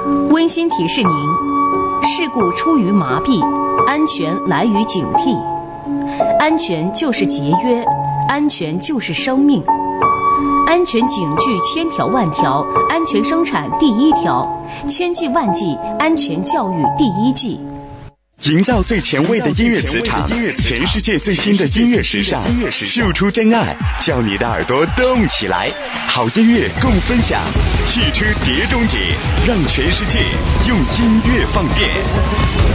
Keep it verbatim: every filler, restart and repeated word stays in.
温馨提示您：事故出于麻痹，安全来于警惕。安全就是节约，安全就是生命。安全警句千条万条，安全生产第一条，千计万计安全教育第一计。 营造最前卫的音乐磁场，全世界最新的音乐时尚，秀出真爱，叫你的耳朵动起来。好音乐共分享，汽车碟中谍，让全世界用音乐放电。